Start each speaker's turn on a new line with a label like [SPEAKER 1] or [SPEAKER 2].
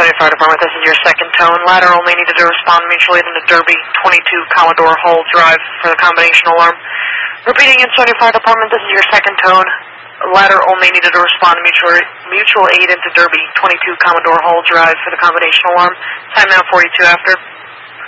[SPEAKER 1] Sarasota Fire Department, this is your second tone. Ladder only needed to respond mutually into Derby 22 Commodore Hall Drive for the combination alarm. Repeating in Sarasota Fire Department, this is your second tone. Ladder only needed to respond mutual aid into Derby 22 Commodore Hall Drive for the combination alarm. Time now 42 after.